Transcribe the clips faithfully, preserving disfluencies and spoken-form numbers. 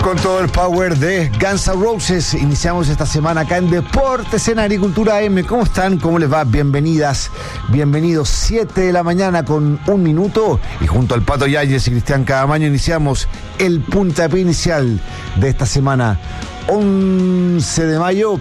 Con todo el power de Guns N' Roses, iniciamos esta semana acá en Deportes en Agricultura A M. ¿Cómo están? ¿Cómo les va? Bienvenidas, bienvenidos. siete de la mañana con un minuto y junto al Pato Yáñez y Cristian Cadamaño iniciamos el puntapié inicial de esta semana. once de mayo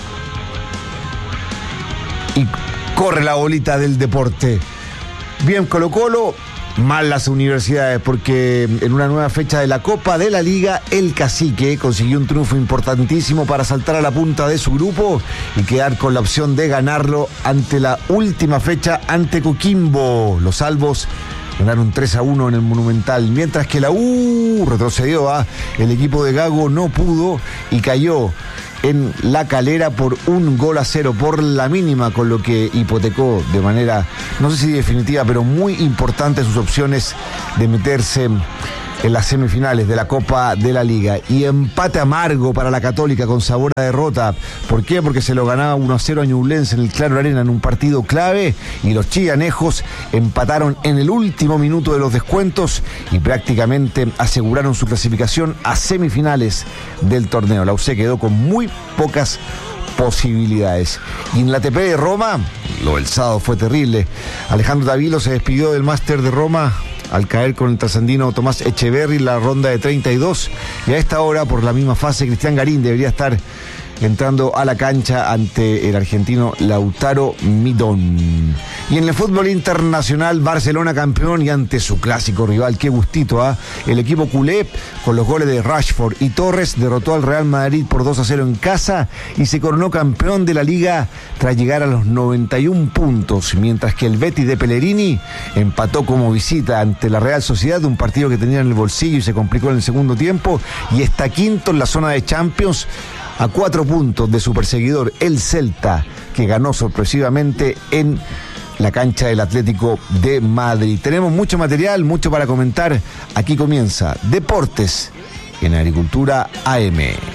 y corre la bolita del deporte. Bien Colo-Colo, mal las universidades, porque en una nueva fecha de la Copa de la Liga, el Cacique consiguió un triunfo importantísimo para saltar a la punta de su grupo y quedar con la opción de ganarlo ante la última fecha ante Coquimbo. Los Albos ganaron tres a uno en el Monumental, mientras que la U retrocedió. ¿ah? El equipo de Gago no pudo y cayó en La Calera por un gol a cero, por la mínima, con lo que hipotecó de manera, no sé si definitiva, pero muy importante sus opciones de meterse en las semifinales de la Copa de la Liga. Y empate amargo para la Católica con sabor a derrota. ¿Por qué? Porque se lo ganaba uno a cero a Ñublense en el Claro Arena en un partido clave y los chillanejos empataron en el último minuto de los descuentos y prácticamente aseguraron su clasificación a semifinales del torneo. La U C quedó con muy pocas posibilidades. Y en la A T P de Roma, lo del sábado fue terrible. Alejandro Davilo se despidió del Máster de Roma al caer con el trasandino Tomás Echeverry en la ronda de treinta y dos, y a esta hora, por la misma fase, Cristian Garín debería estar entrando a la cancha ante el argentino Lautaro Midón. Y en el fútbol internacional, Barcelona campeón y ante su clásico rival, qué gustito, ¿ah? ¿eh? El equipo culé, con los goles de Rashford y Torres, derrotó al Real Madrid por dos a cero en casa y se coronó campeón de la Liga tras llegar a los noventa y un puntos, mientras que el Betis de Pellegrini empató como visita ante la Real Sociedad, un partido que tenía en el bolsillo y se complicó en el segundo tiempo, y está quinto en la zona de Champions, a cuatro puntos de su perseguidor, el Celta, que ganó sorpresivamente en la cancha del Atlético de Madrid. Tenemos mucho material, mucho para comentar. Aquí comienza Deportes en Agricultura A M.